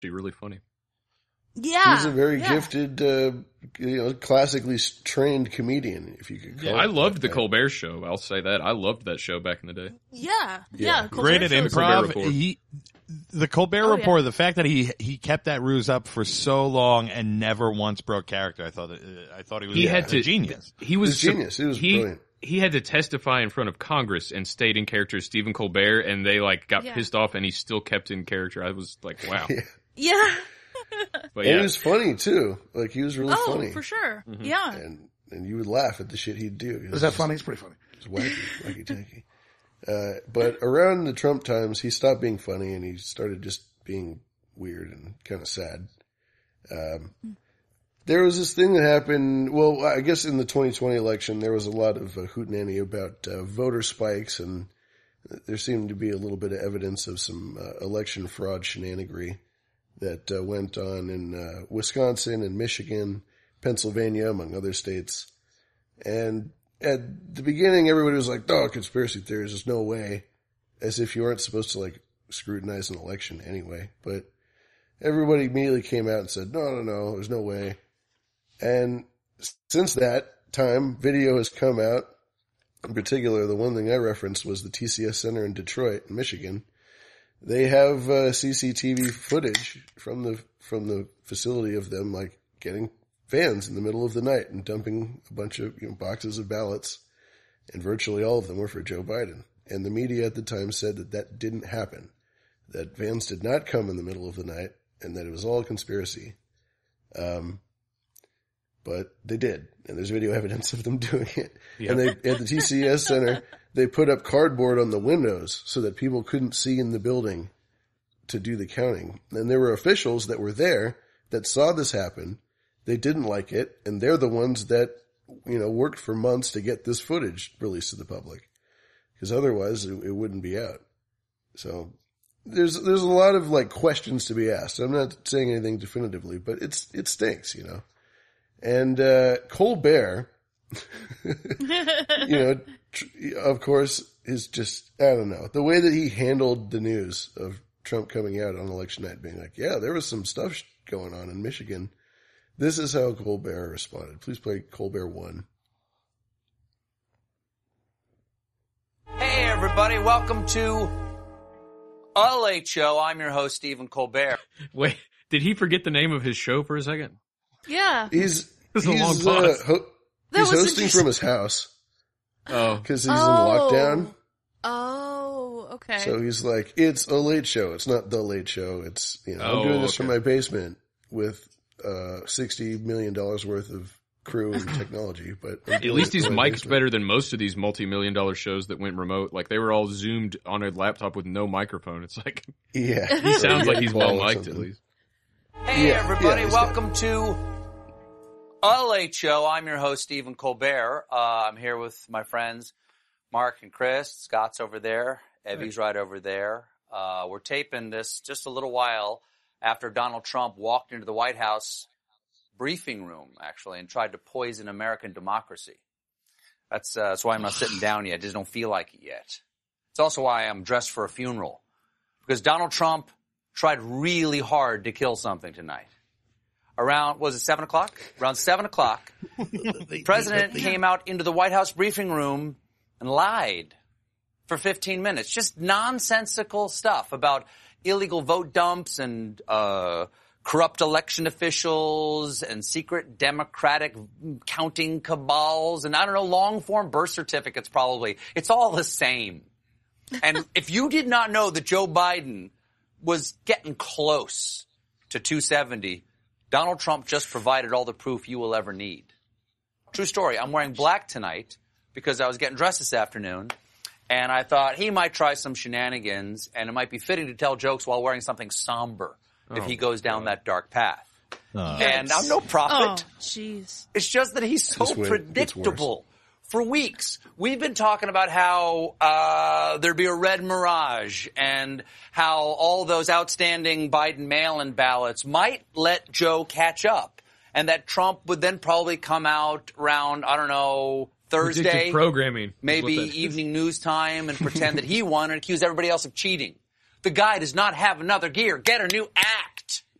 really funny. Yeah. He's a very gifted, classically trained comedian, if you could call it. I loved the Colbert Show. I'll say that. I loved that show back in the day. Yeah. Great at improv. The Colbert Report, the fact that he kept that ruse up for so long and never once broke character, I thought he was a genius. He was genius. He was brilliant. He had to testify in front of Congress and stayed in character as Stephen Colbert, and they got pissed off, and he still kept in character. I was like, wow. Yeah. But and he was funny too. Like, he was really funny. Oh, for sure. Mm-hmm. Yeah. And you would laugh at the shit he'd do. Was that funny? It's pretty funny. It's wacky tacky. But around the Trump times, he stopped being funny and he started just being weird and kind of sad. There was this thing that happened, well, I guess in the 2020 election, there was a lot of hootenanny about voter spikes, and there seemed to be a little bit of evidence of some election fraud shenanigery that went on in Wisconsin and Michigan, Pennsylvania, among other states. And at the beginning, everybody was like, "Oh, conspiracy theories, there's no way," as if you weren't supposed to scrutinize an election anyway. But everybody immediately came out and said, no, there's no way. And since that time, video has come out. In particular, the one thing I referenced was the TCS Center in Detroit, Michigan. They have CCTV footage from the facility of them getting fans in the middle of the night and dumping a bunch of boxes of ballots, and virtually all of them were for Joe Biden. And the media at the time said that didn't happen, that fans did not come in the middle of the night, and that it was all a conspiracy. But they did, and there's video evidence of them doing it. Yep. And at the TCS Center, they put up cardboard on the windows so that people couldn't see in the building to do the counting. And there were officials that were there that saw this happen. They didn't like it, and they're the ones that, worked for months to get this footage released to the public, because otherwise it wouldn't be out. So there's a lot of questions to be asked. I'm not saying anything definitively, but it stinks, And Colbert, of course, is just, I don't know, the way that he handled the news of Trump coming out on election night, being like, yeah, there was some stuff going on in Michigan. This is how Colbert responded. Please play Colbert 1. Hey, everybody. Welcome to A Late Show. I'm your host, Stephen Colbert. Wait, did he forget the name of his show for a second? Yeah. He's a long pause. He's hosting from his house. Oh. Because he's in lockdown. Oh, okay. So he's like, it's A Late Show. It's not The Late Show. It's, I'm doing this from my basement with $60 million worth of crew and technology. But at least he's mic'd better than most of these multi-million-dollar shows that went remote. They were all zoomed on a laptop with no microphone. It's like, yeah, he sounds like he's well mic'd at least. Hey, everybody. Welcome to A Late Show. I'm your host, Stephen Colbert. I'm here with my friends, Mark and Chris. Scott's over there. Evie's right over there. We're taping this just a little while after Donald Trump walked into the White House briefing room, actually, and tried to poison American democracy. That's why I'm not sitting down yet. I just don't feel like it yet. It's also why I'm dressed for a funeral. Because Donald Trump tried really hard to kill something tonight. Around, was it 7 o'clock? Around 7 o'clock, the president came out into the White House briefing room and lied for 15 minutes. Just nonsensical stuff about illegal vote dumps and corrupt election officials and secret Democratic counting cabals and, I don't know, long-form birth certificates probably. It's all the same. And if you did not know that Joe Biden was getting close to 270, Donald Trump just provided all the proof you will ever need. True story. I'm wearing black tonight because I was getting dressed this afternoon, and I thought he might try some shenanigans, and it might be fitting to tell jokes while wearing something somber if he goes down that dark path. And I'm no prophet. Oh, jeez. It's just that he's so predictable. For weeks, we've been talking about how there'd be a red mirage and how all those outstanding Biden mail-in ballots might let Joe catch up, and that Trump would then probably come out around, I don't know, Thursday, predictive programming, maybe evening news time, and pretend that he won and accuse everybody else of cheating. The guy does not have another gear. Get a new act.